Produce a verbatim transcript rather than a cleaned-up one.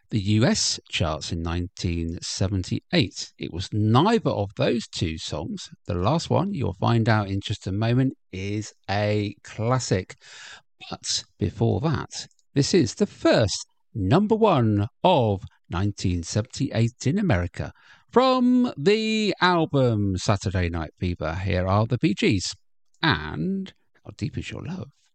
the U S charts in nineteen seventy-eight. It was neither of those two songs. The last one, you'll find out in just a moment, is a classic. But before that, this is the first number one of nineteen seventy-eight in America. From the album Saturday Night Fever, here are the Bee Gees and How Deep Is Your Love?